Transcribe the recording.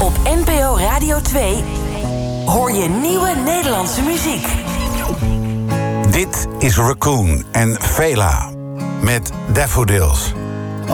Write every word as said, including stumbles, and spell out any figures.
Op N P O Radio twee hoor je nieuwe Nederlandse muziek. Dit is Raccoon en Vela met Daffodils.